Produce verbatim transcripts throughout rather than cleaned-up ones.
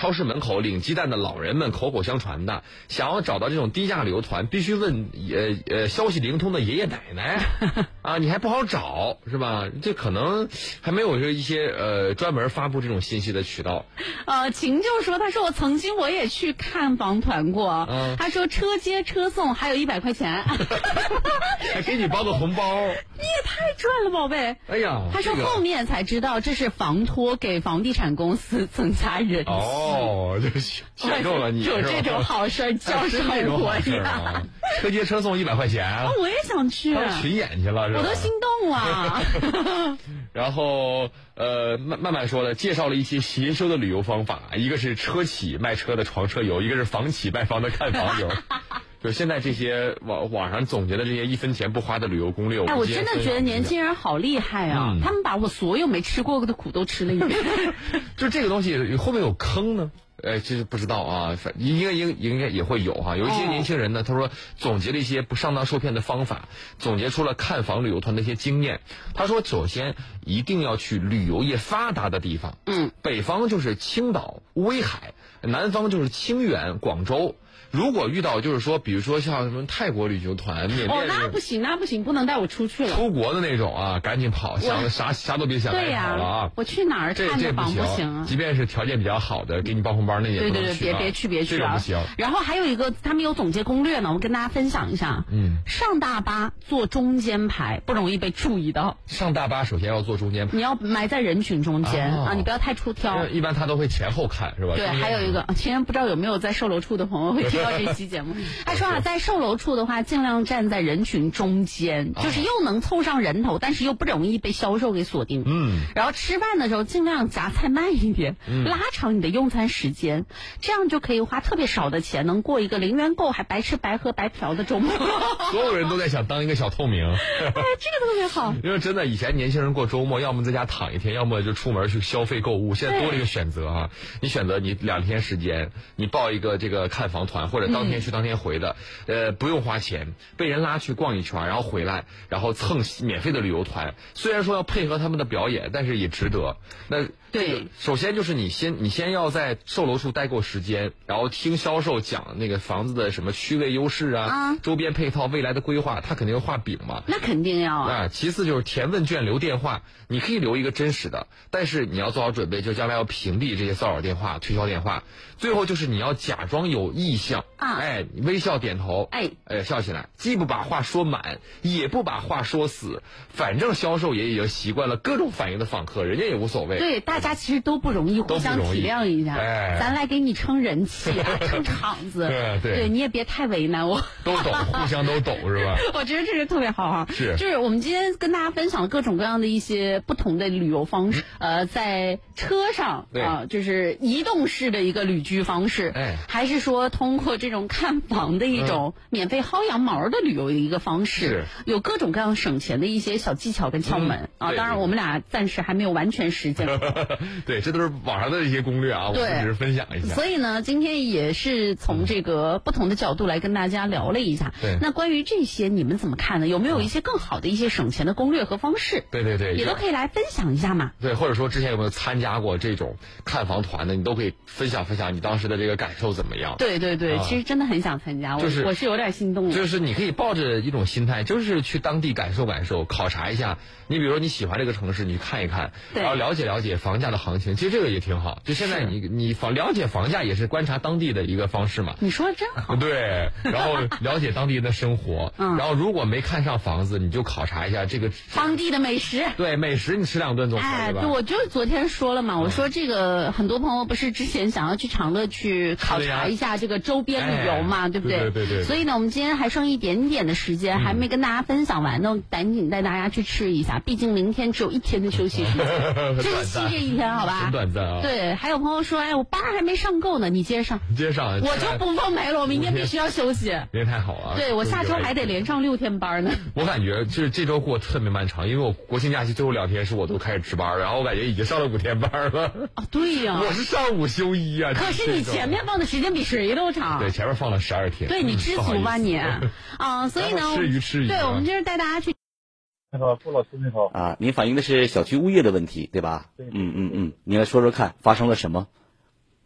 超市门口领鸡蛋的老人们口口相传的，想要找到这种低价旅游团，必须问呃呃消息灵通的爷爷奶奶啊，你还不好找是吧？这可能还没有一些呃专门发布这种信息的渠道。 呃，秦就说，他说我曾经我也去看房团过，嗯、他说车接车送还有一百块钱， 还给你包个红包， 你也太赚了，宝贝。 哎呀， 他说后面才知道这是房托给房地产公司增加人气。 哦，就选中了你， 有这种好事叫上我呀！ 车接车送一百块钱、啊， 我也想去， 巡演去了，是吧？ 我都心动了。 然后呃，慢慢慢说了，介绍了一些邪修的旅游方法，一个是车企卖车的床车游，一个是房企卖房的看房游。就现在这些网网上总结的这些一分钱不花的旅游攻略， 哎，我真的觉得年轻人好厉害啊！嗯、他们把我所有没吃过的苦都吃了一遍。 就这个东西会不会有坑呢？呃，其实不知道啊，应该应应该也会有哈、啊。有一些年轻人呢，他说总结了一些不上当受骗的方法，总结出了看房旅游团的一些经验。他说，首先一定要去旅游业发达的地方，嗯，北方就是青岛、威海，南方就是清远、广州。如果遇到就是说，比如说像什么泰国旅游团、缅甸哦，那不行，那不行，不能带我出去了。 出国的那种啊，赶紧跑，想啥啥都别想， 对呀、 跑了啊！ 我去哪儿看的房不行啊？ 即便是条件比较好的，给你包红包那也对不能去、啊、 对对，别别去别去啊！ 这个不行。 然后还有一个，他们有总结攻略呢，我们跟大家分享一下。嗯，上大巴坐中间排，不容易被注意到。 上大巴首先要坐中间排， 你要埋在人群中间、哦、啊，你不要太出挑。 一般他都会前后看，是吧？ 对，还有一个，今天不知道有没有在售楼处的朋友会听到这期节目。他说啊，在售楼处的话，尽量站在人群中间，就是又能凑上人头，但是又不容易被销售给锁定。嗯。然后吃饭的时候尽量夹菜慢一点，嗯、拉长你的用餐时间，这样就可以花特别少的钱，能过一个零元购还白吃白喝白嫖的周末。 所有人都在想当一个小透明。 哎，这个特别好。 因为真的，以前年轻人过周末，要么在家躺一天，要么就出门去消费购物。现在多了一个选择啊，你选择你两天时间，你报一个这个看房团，或者当天去当天回的。嗯呃，不用花钱，被人拉去逛一圈，然后回来，然后蹭免费的旅游团。虽然说要配合他们的表演，但是也值得。那对，首先就是你先，你先要在售楼处待够时间，然后听销售讲那个房子的什么区位优势啊，啊周边配套、未来的规划，他肯定要画饼嘛。 那肯定要啊。 啊，其次就是填问卷、留电话，你可以留一个真实的，但是你要做好准备，就将来要屏蔽这些骚扰电话、推销电话。最后就是你要假装有意向啊，哎，微笑点头，哎，哎，笑起来，既不把话说满，也不把话说死，反正销售也已经习惯了各种反应的访客，人家也无所谓。 对，大家其实都不容易，互相体谅一下。哎，咱来给你撑人气啊，撑场子。 对对， 对你也别太为难我。 都懂，互相都懂是吧？ 我觉得这是特别好啊。 是， 就是我们今天跟大家分享各种各样的一些不同的旅游方式，嗯、呃，在车上啊、呃，就是移动式的一个旅居方式，哎，还是说通过这种看房的一种免费薅羊毛的旅游的一个方式， 是有各种各样省钱的一些小技巧跟窍门、嗯、啊。当然，我们俩暂时还没有完全实践过。 对，这都是网上的一些攻略啊，我只是分享一下。 所以呢，今天也是从这个不同的角度来跟大家聊了一下。 对， 那关于这些你们怎么看呢？有没有一些更好的一些省钱的攻略和方式？ 对对对， 也都可以来分享一下嘛。 对，或者说之前有没有参加过这种看房团的，你都可以分享分享你当时的这个感受怎么样？ 对对对，啊、其实真的很想参加， 就是我我是有点心动的。 就是你可以抱着一种心态，就是去当地感受感受，考察一下。你比如说你喜欢这个城市，你去看一看，然后了解了解房价的行情，其实这个也挺好。就现在你你房了解房价也是观察当地的一个方式嘛。 你说的真好。 对，然后了解当地人的生活，嗯，然后如果没看上房子，你就考察一下这个当地的美食。 对，美食你吃两顿总可以吧？ 哎，对，我就昨天说了嘛，我说这个很多朋友不是之前想要去长乐去考察一下这个周边旅游嘛， 哎、 对不对？ 对对 对, 对。 所以呢，我们今天还剩一点点的时间，嗯、还没跟大家分享完呢，赶紧带大家去吃一下，毕竟明天只有一天的休息时间，珍惜这一天，好吧？ 很短暂啊。 对，还有朋友说，哎，我班还没上够呢，你接上， 接上， 我就不奉陪了，我明天必须要休息。 明天太好了， 对我下周还得连上六天班呢。 我感觉就是这周过特别漫长，因为我国庆假期最后两天是我都开始值班，然后我感觉已经上了五天班了。 啊，对呀、啊， 我是上午休一啊。 可是你前面放的时间比谁都长。 对，前面放了十二天。 对，你知足吧你啊，所以呢， 吃鱼吃鱼。 对，我们就是带大家去。 你好，傅老师你好啊，您反映的是小区物业的问题对吧？ 对。 嗯嗯嗯，你来说说看发生了什么？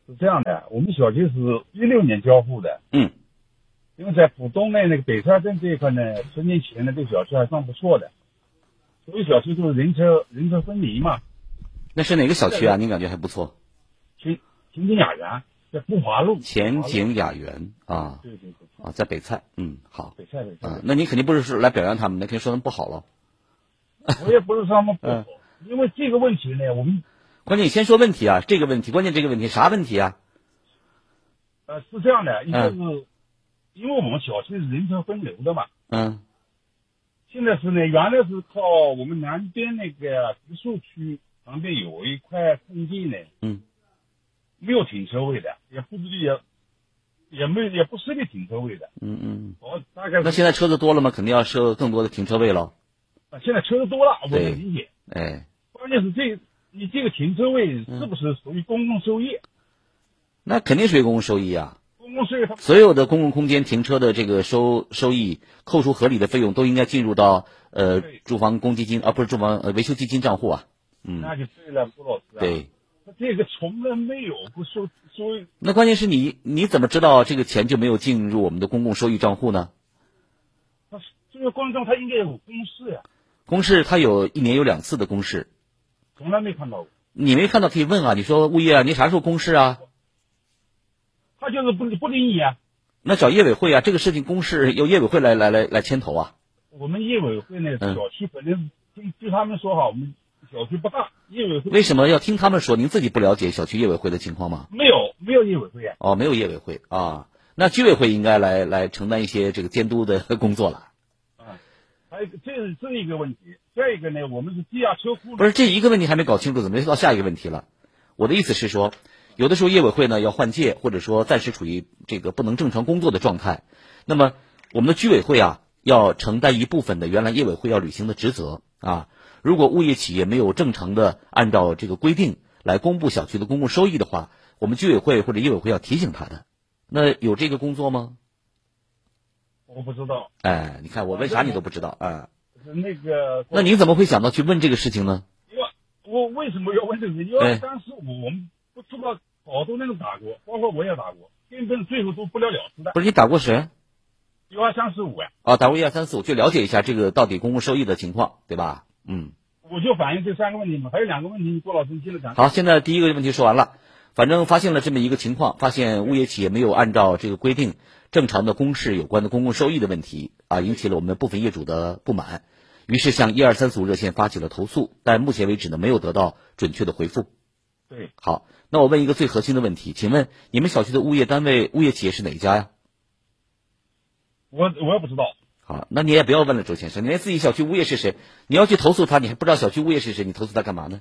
是这样的，我们小区是一六年交付的。 嗯。 因为在浦东内那个北沙镇这一块呢，十年前呢这个小区还算不错的，所有小区都是人车人车分离嘛。 那是哪个小区啊？您感觉还不错？ 前前景雅园在富华路。 前景雅园啊。 对对对。 啊，在北蔡。嗯，好。 北蔡北蔡。 啊，那你肯定不是说来表扬他们，那肯定说他们不好了。 我也不是说他们不好，因为这个问题呢，我们关键你先说问题啊，这个问题，关键这个问题啥问题啊？ 呃，是这样的，一个是、嗯、因为我们小区是人车分流的嘛。 嗯。 现在是呢，原来是靠我们南边那个别墅区旁边有一块空地呢。 嗯。 没有停车位的，也不也也没也不设立停车位的。 嗯嗯。 哦，大概。 那现在车子多了吗？肯定要设更多的停车位了。 啊，现在车子多了，我能理解。 哎。 关键是这你这个停车位是不是属于公共收益？ 嗯、那肯定属于公共收益啊。 公共收益它所有的公共空间停车的这个收收益，扣除合理的费用，都应该进入到呃住房公积金啊，不是住房呃维修基金账户啊。嗯。 那就对了，郭老师、啊。 对。 这个从来没有不收收。 那关键是你你怎么知道这个钱就没有进入我们的公共收益账户呢？ 它这个公账它应该有公示呀、啊。 公示它有一年有两次的公示。 从来没看到过。 你没看到可以问啊，你说物业啊，你啥时候公示啊？ 他就是不不理你啊。 那找业委会啊，这个事情公示由业委会来来来来牵头啊。 我们业委会呢，小区本身听据他们说哈，我们小区不大，业委会为什么要听他们说？您自己不了解小区业委会的情况吗？ 没有，没有业委会啊。 哦，没有业委会啊，那居委会应该来来承担一些这个监督的工作了。 啊，还有这是这一个问题，再一个呢，我们是地下车库。 不是这一个问题还没搞清楚，怎么就到下一个问题了？我的意思是说，有的时候业委会呢要换届，或者说暂时处于这个不能正常工作的状态，那么我们的居委会啊要承担一部分的原来业委会要履行的职责啊。如果物业企业没有正常的按照这个规定来公布小区的公共收益的话，我们居委会或者业委会要提醒他的。那有这个工作吗？ 我不知道。 哎，你看我问啥你都不知道啊。 那个。 那你怎么会想到去问这个事情呢？ 因为我为什么要问这个？因为当时我们不知道好多人打过，包括我也打过，根本最后都不了了之的。 不是你打过谁？ 一二三四五呀。 啊，打过一二三四五，就了解一下这个到底公共收益的情况，对吧？嗯。 我就反映这三个问题嘛，还有两个问题，郭老师接着讲。 好，现在第一个问题说完了，反正发现了这么一个情况，发现物业企业没有按照这个规定正常的公示有关的公共收益的问题啊，引起了我们部分业主的不满，于是向一二三四五热线发起了投诉，但目前为止呢没有得到准确的回复。 对。 好，那我问一个最核心的问题，请问你们小区的物业单位、物业企业是哪一家呀？ 我我也不知道。 好，那你也不要问了，周先生，你连自己小区物业是谁，你要去投诉他，你还不知道小区物业是谁，你投诉他干嘛呢？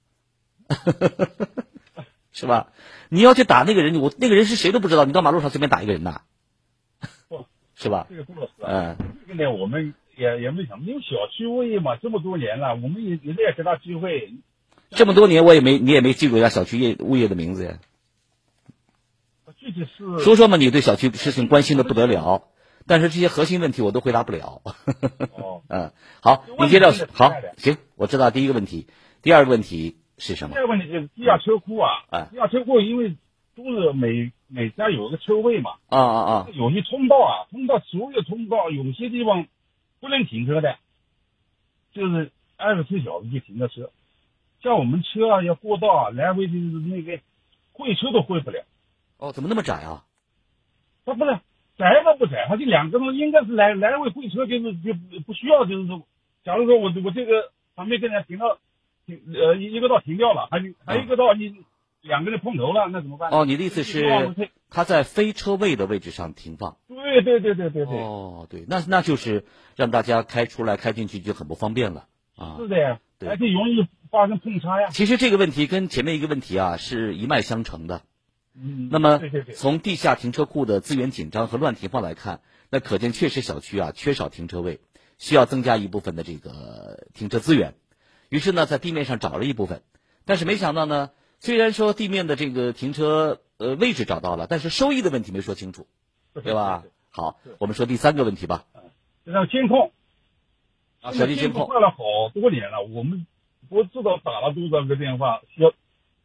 是吧？你要去打那个人，我那个人是谁都不知道，你到马路上随便打一个人呐？是吧？ 这个杜老师，嗯，这个呢，我们也也没想，因为小区物业嘛，这么多年了，我们也也在给他机会。 这么多年，我也没你也没记住人家小区业物业的名字呀。 具体是说说嘛，你对小区事情关心的不得了。但是这些核心问题我都回答不了。 哦， 嗯，好，你接着。好，行，我知道第一个问题，第二个问题是什么？ 第二个问题就是地下车库啊， 啊， 地下车库因为都是每每家有个车位嘛， 啊啊啊， 有些通道啊，通道所有通道有些地方不能停车的，就是二十四小时就停着车，像我们车啊要过道啊，来回就是那个会车都会不了。 哦，怎么那么窄啊？ 它不是。窄都不窄，它这两个呢，应该是来来回会车，就是就不需要，就是说，假如说我我这个旁边跟人家停到，停呃一个道停掉了，还有还有一个道你两个人碰头了，那怎么办？ 哦，你的意思是他在非车位的位置上停放？ 对对对对对对。 哦，对，那那就是让大家开出来开进去就很不方便了啊。 是的呀，而且容易发生碰擦呀。 其实这个问题跟前面一个问题啊是一脉相承的。 嗯， 那么对对对， 从地下停车库的资源紧张和乱停放来看，那可见确实小区啊缺少停车位，需要增加一部分的这个停车资源。于是呢，在地面上找了一部分，但是没想到呢，虽然说地面的这个停车呃位置找到了，但是收益的问题没说清楚，对吧？好，我们说第三个问题吧。 这个监控啊，小区监控换了好多年了，我们不知道打了多少个电话，需要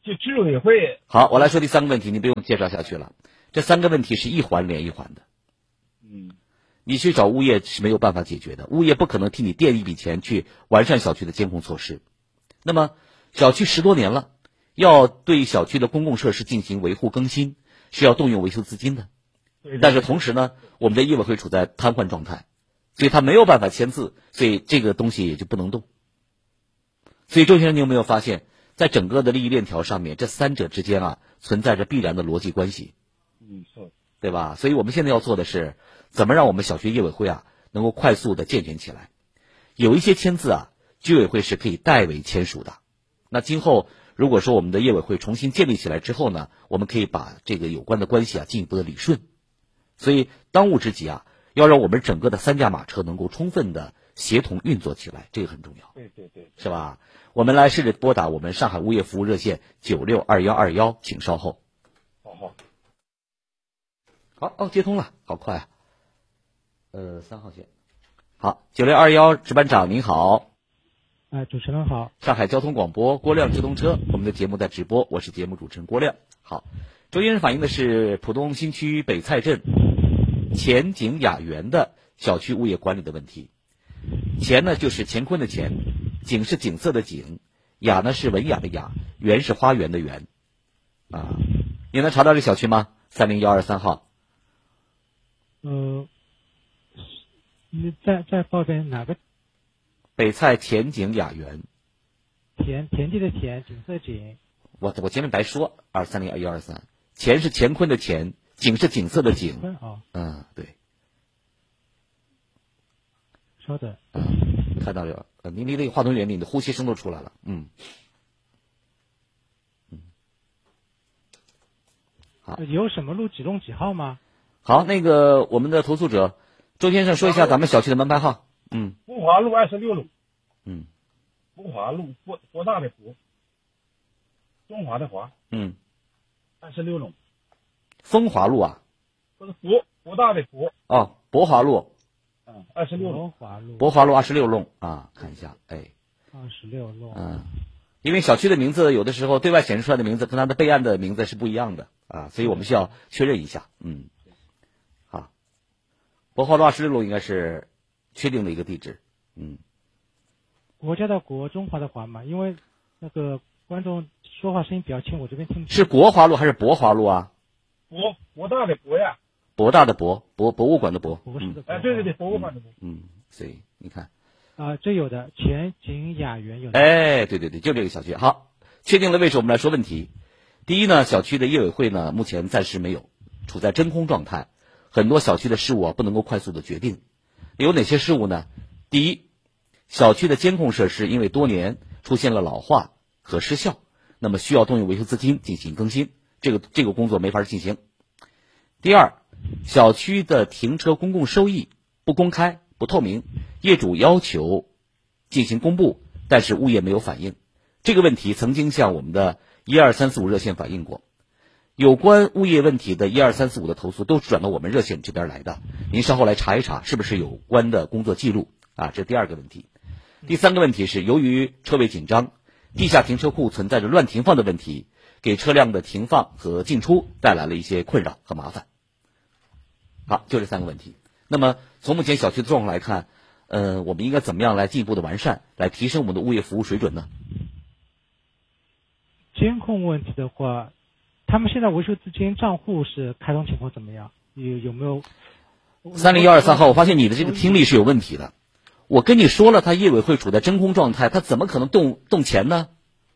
就居委会。 好，我来说第三个问题，你不用介绍下去了。这三个问题是一环连一环的。 嗯， 你去找物业是没有办法解决的，物业不可能替你垫一笔钱去完善小区的监控措施。那么，小区十多年了，要对小区的公共设施进行维护更新，是要动用维修资金的。但是同时呢，我们的业委会处在瘫痪状态，所以他没有办法签字，所以这个东西也就不能动。所以周先生，你有没有发现，在整个的利益链条上面，这三者之间啊存在着必然的逻辑关系？ 嗯，是， 对吧？所以我们现在要做的是，怎么让我们小区业委会啊能够快速的健全起来。有一些签字啊，居委会是可以代为签署的。那今后如果说我们的业委会重新建立起来之后呢，我们可以把这个有关的关系啊进一步的理顺。所以当务之急啊，要让我们整个的三驾马车能够充分的协同运作起来，这个很重要。 对对对， 是吧？我们来试着拨打我们上海物业服务热线九六二幺二幺，请稍后。 好好。 好哦，接通了，好快啊。呃，三号线。好，九六二幺值班长您好。 哎，主持人好。 上海交通广播郭亮直通车，我们的节目在直播，我是节目主持人郭亮。好，周先生反映的是浦东新区北蔡镇前景雅园的小区物业管理的问题。前呢就是乾坤的乾，景是景色的景，雅呢是文雅的雅，园是花园的园。啊，你能查到这小区吗？三零幺二三号。 呃，你再再报一遍哪个？ 北蔡田景雅园。 田田地的田，景色景。 我我前面白说二三零二一二三，乾是乾坤的乾，景是景色的景。 哦。 嗯，对。 稍等。 嗯，看到了，呃，您离那个话筒远，你的呼吸声都出来了。嗯。嗯。好。 有什么路几弄几号吗？ 好，那个我们的投诉者周先生说一下咱们小区的门牌号。嗯。 福华路二十六弄。 嗯。 福华路，博博大的博，中华的华。 嗯。 二十六弄。 风华路啊？ 不是博博大的博。 哦，博华路。 嗯，二十六弄。 博华路。 博华路二十六弄啊，看一下，哎。 二十六弄。 嗯，因为小区的名字有的时候对外显示出来的名字跟它的备案的名字是不一样的啊，所以我们需要确认一下。嗯。好，博华路二十六弄应该是确定的一个地址。嗯。 国家的国，中华的华嘛，因为那个观众说话声音比较轻，我这边听不清。 是国华路还是博华路啊？ 博博大的博呀。 博大的博，博博物馆的博。 博士的博。 哎，对对对，博物馆的博。 嗯，所以你看。 啊，这有的，前景雅园有的。 哎，对对对，就这个小区。好，确定了位置，我们来说问题。第一呢，小区的业委会呢，目前暂时没有，处在真空状态，很多小区的事务啊不能够快速的决定。有哪些事务呢？第一，小区的监控设施因为多年出现了老化和失效，那么需要动用维修资金进行更新，这个这个工作没法进行。第二，小区的停车公共收益不公开不透明，业主要求进行公布，但是物业没有反映。这个问题曾经向我们的一二三四五热线反映过，有关物业问题的一二三四五的投诉都转到我们热线这边来的，您稍后来查一查是不是有关的工作记录啊，这是第二个问题。第三个问题是，由于车位紧张，地下停车库存在着乱停放的问题，给车辆的停放和进出带来了一些困扰和麻烦。好，就这三个问题。那么从目前小区的状况来看，呃，我们应该怎么样来进一步的完善，来提升我们的物业服务水准呢？ 监控问题的话，他们现在维修资金账户是开通情况怎么样？有有没有？ 三零幺二三号，我发现你的这个听力是有问题的。我跟你说了，他业委会处在真空状态，他怎么可能动动钱呢？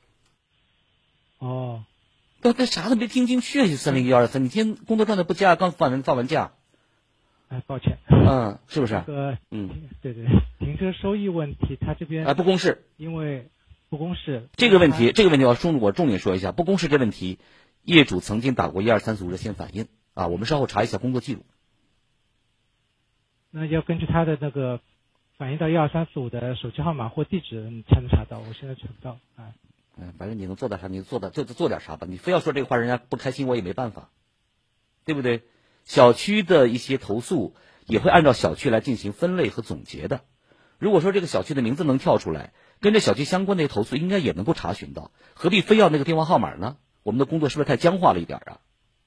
哦， 那那啥都没听进去啊！三零幺二三，你今天工作状态不佳，刚放完放完假。 哎，抱歉。 嗯，是不是？ 那个， 嗯， 对对，停车收益问题，他这边哎不公示， 因为不公示。 这个问题，这个问题我重我重点说一下，不公示这问题，业主曾经打过一二三四五热线反映啊，我们稍后查一下工作记录。 那要根据他的那个反映到一二三四五的手机号码或地址，你才能查到。我现在查不到啊。 嗯，反正你能做点啥，你做点就做点啥吧。你非要说这个话，人家不开心，我也没办法，对不对？小区的一些投诉也会按照小区来进行分类和总结的。如果说这个小区的名字能跳出来， 跟这小区相关的投诉应该也能够查询到，何必非要那个电话号码呢？我们的工作是不是太僵化了一点啊？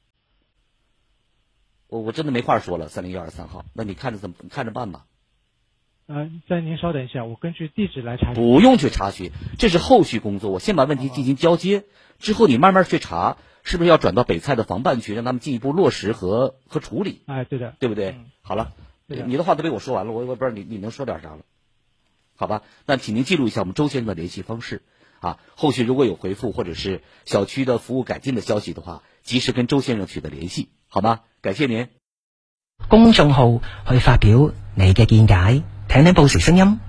我我真的没话说了，三零幺二三号，那你看着怎么看着办吧。 呃，再您稍等一下，我根据地址来查询。 不用去查询，这是后续工作，我先把问题进行交接，之后你慢慢去查，是不是要转到北蔡的防办去，让他们进一步落实和和处理？ 哎，对的， 对不对？ 嗯、 好了， 对的， 你的话都被我说完了，我我不知道你你能说点啥了，好吧？那请您记录一下我们周先生的联系方式啊，后续如果有回复或者是小区的服务改进的消息的话，及时跟周先生取得联系，好吗？感谢您。 公眾號去發表你嘅見解，聽聽報時聲音。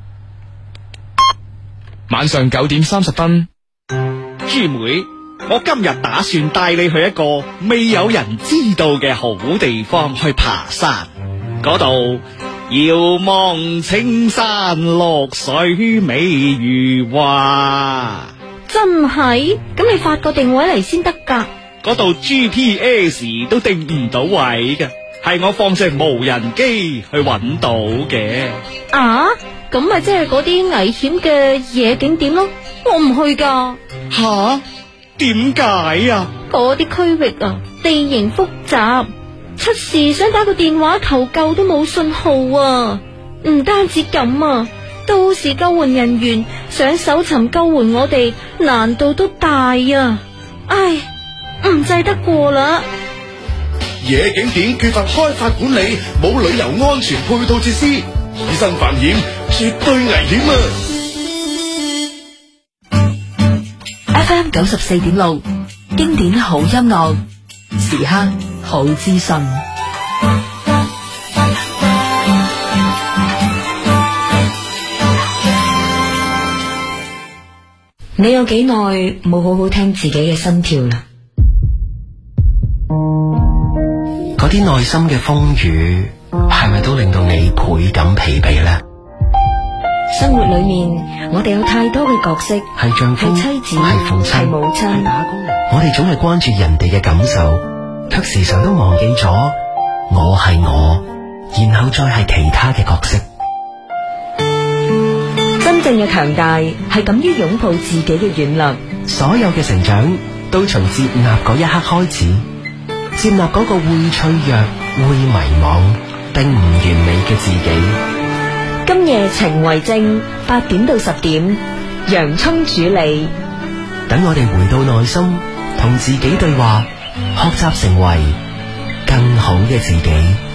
晚上九點三十分， 豬妹，我今日打算帶你去一個未有人知道嘅好地方去爬山，嗰度遙望青山綠水美如畫。 真係？咁你發個定位嚟先得㗎。 嗰度 G P S 都定唔到位嘅。係我放隻無人機去揾到嘅。 啊，咁咪即係嗰啲危險嘅夜景點咯，我唔去噶。 吓？點解啊？ 嗰啲區域啊，地形複雜，出事想打個電話求救都冇信號啊。唔單止咁啊，到時救援人員想搜尋救援我哋，難度都大啊。唉，唔制得過啦。 夜景點缺乏開發管理，冇旅遊安全配套設施，以身犯險，絕對危險啊 ！F M 九十四點六，經典好音樂，時刻好資訊。你有幾耐冇好好聽自己嘅心跳啦？ 嗰啲內心嘅風雨，係咪都令到你倍感疲憊呢？ 生活裏面，我哋有太多嘅角色， 係丈夫， 係妻子， 係父親， 係母親，係打工人。 我哋總係關注人哋嘅感受，卻時常都忘記咗我係我，然後再係其他嘅角色。 真正嘅強大係敢於擁抱自己嘅軟弱。 所有嘅成長都從接納嗰一刻開始。接納嗰個會脆弱、會迷茫、並唔完美嘅自己。 今夜情為證，八點到十點，洋蔥主理。 等我哋回到內心，同自己對話，學習成為更好嘅自己。